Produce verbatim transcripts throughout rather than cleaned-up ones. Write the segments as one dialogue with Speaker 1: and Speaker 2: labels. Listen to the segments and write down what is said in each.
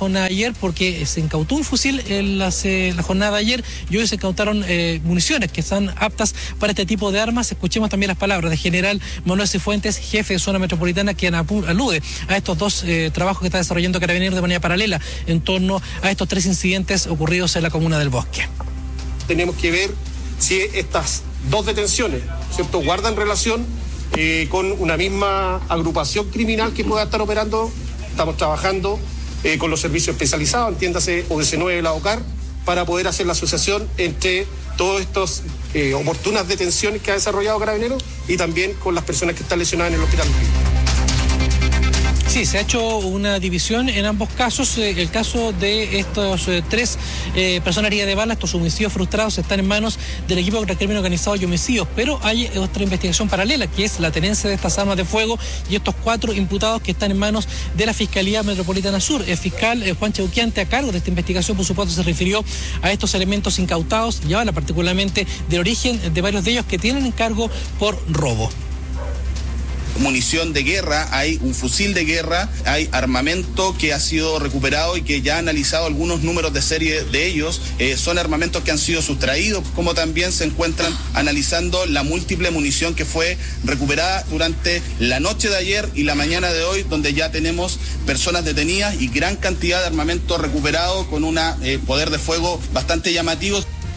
Speaker 1: jornada de ayer porque se incautó un fusil en las, eh, la jornada de ayer y hoy se incautaron eh, municiones que están aptas para este tipo de armas. Escuchemos también las palabras del general Manuel Cifuentes, jefe de zona metropolitana, quien alude a estos dos eh, trabajos que está desarrollando Carabineros de manera paralela en torno a estos tres incidentes ocurridos en la comuna del Bosque.
Speaker 2: Tenemos que ver si estas dos detenciones, ¿cierto?, guardan relación eh, con una misma agrupación criminal que pueda estar operando. Estamos trabajando eh, con los servicios especializados, entiéndase O D C nueve, la OCAR, para poder hacer la asociación entre todas estas eh, oportunas detenciones que ha desarrollado Carabineros y también con las personas que están lesionadas en el hospital.
Speaker 1: Sí, se ha hecho una división en ambos casos. El caso de estos eh, tres eh, personas heridas de bala, estos homicidios frustrados, están en manos del equipo contra el crimen organizado y homicidios, pero hay otra investigación paralela, que es la tenencia de estas armas de fuego y estos cuatro imputados que están en manos de la Fiscalía Metropolitana Sur. El fiscal eh, Juan Cheuquiante, a cargo de esta investigación, por supuesto, se refirió a estos elementos incautados y habla particularmente del origen de varios de ellos que tienen encargo por robo.
Speaker 3: Munición de guerra, hay un fusil de guerra, hay armamento que ha sido recuperado y que ya ha analizado algunos números de serie de ellos. Eh, son armamentos que han sido sustraídos, como también se encuentran analizando la múltiple munición que fue recuperada durante la noche de ayer y la mañana de hoy, donde ya tenemos personas detenidas y gran cantidad de armamento recuperado con un eh, poder de fuego bastante llamativo.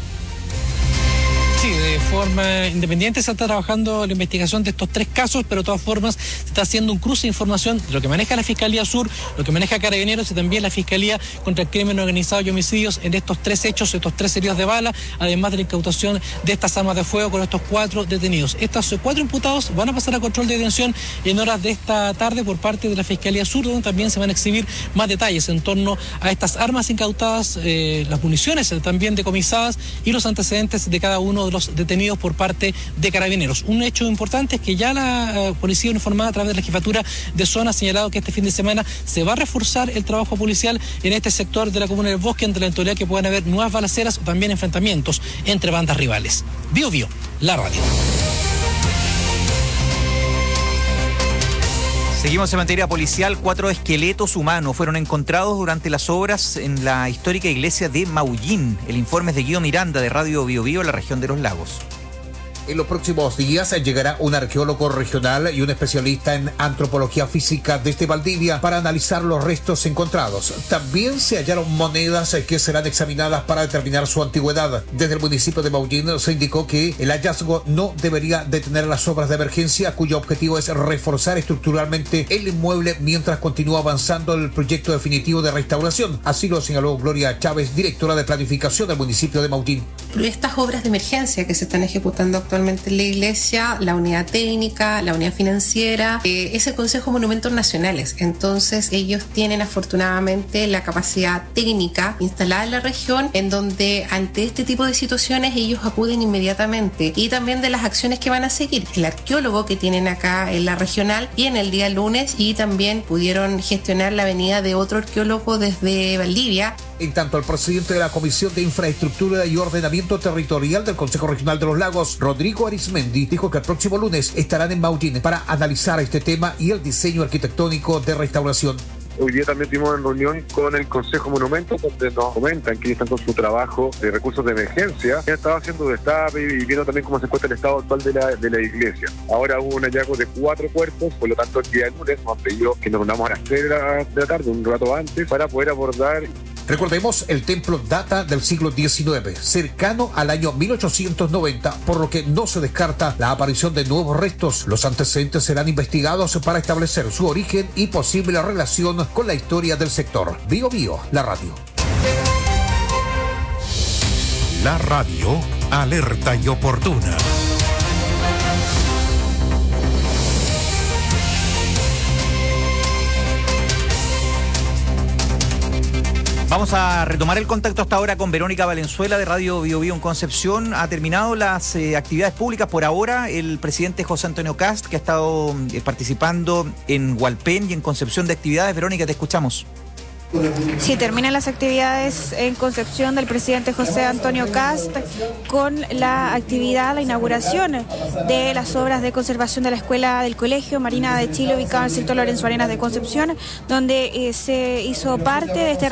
Speaker 1: Sí, de forma independiente se está trabajando la investigación de estos tres casos, pero de todas formas se está haciendo un cruce de información de lo que maneja la Fiscalía Sur, lo que maneja Carabineros y también la Fiscalía contra el crimen organizado y homicidios en estos tres hechos, estos tres heridos de bala, además de la incautación de estas armas de fuego con estos cuatro detenidos. Estos cuatro imputados van a pasar a control de detención en horas de esta tarde por parte de la Fiscalía Sur, donde también se van a exhibir más detalles en torno a estas armas incautadas, eh, las municiones también decomisadas y los antecedentes de cada uno de los detenidos por parte de Carabineros. Un hecho importante es que ya la uh, policía uniformada a través de la jefatura de zona ha señalado que este fin de semana se va a reforzar el trabajo policial en este sector de la comuna del Bosque ante la eventualidad que puedan haber nuevas balaceras o también enfrentamientos entre bandas rivales. Bio Bio, la radio.
Speaker 4: Seguimos en materia policial. Cuatro esqueletos humanos fueron encontrados durante las obras en la histórica iglesia de Maullín. El informe es de Guido Miranda, de Radio Bio Bio, en la región de Los Lagos.
Speaker 5: En los próximos días llegará un arqueólogo regional y un especialista en antropología física desde Valdivia para analizar los restos encontrados. También se hallaron monedas que serán examinadas para determinar su antigüedad. Desde el municipio de Maullín se indicó que el hallazgo no debería detener las obras de emergencia, cuyo objetivo es reforzar estructuralmente el inmueble mientras continúa avanzando el proyecto definitivo de restauración. Así lo señaló Gloria Chávez, directora de planificación del municipio de Maullín.
Speaker 6: Estas obras de emergencia que se están ejecutando actualmente actualmente en la iglesia, la unidad técnica, la unidad financiera, eh, es el Consejo de Monumentos Nacionales. Entonces ellos tienen afortunadamente la capacidad técnica instalada en la región, en donde ante este tipo de situaciones ellos acuden inmediatamente, y también de las acciones que van a seguir. El arqueólogo que tienen acá en la regional y en el día lunes, y también pudieron gestionar la venida de otro arqueólogo desde Valdivia.
Speaker 5: En tanto, el presidente de la Comisión de Infraestructura y Ordenamiento Territorial del Consejo Regional de los Lagos, Rodrigo Arismendi, dijo que el próximo lunes estarán en Maullín para analizar este tema y el diseño arquitectónico de restauración.
Speaker 7: Hoy día también tuvimos una reunión con el Consejo Monumentos, donde nos comentan que están con su trabajo de recursos de emergencia. Ya estaba haciendo destape y viendo también cómo se encuentra el estado actual de la, de la iglesia. Ahora hubo un hallazgo de cuatro cuerpos, por lo tanto el día del lunes nos pidió que nos reunamos a las tres de la, de la tarde, un rato antes, para poder abordar.
Speaker 5: Recordemos, el templo data del siglo diecinueve, cercano al año mil ochocientos noventa, por lo que no se descarta la aparición de nuevos restos. Los antecedentes serán investigados para establecer su origen y posible relación con la historia del sector. Bio Bio, la radio.
Speaker 8: La radio, alerta y oportuna.
Speaker 4: Vamos a retomar el contacto hasta ahora con Verónica Valenzuela de Radio Bio Bio en Concepción. Ha terminado las eh, actividades públicas por ahora. El presidente José Antonio Kast, que ha estado eh, participando en Hualpén y en Concepción de actividades. Verónica, te escuchamos.
Speaker 9: Sí, terminan las actividades en Concepción del presidente José Antonio Kast con la actividad, la inauguración de las obras de conservación de la Escuela del Colegio Marina de Chile, ubicada en el sector Lorenzo Arenas de Concepción, donde eh, se hizo parte de este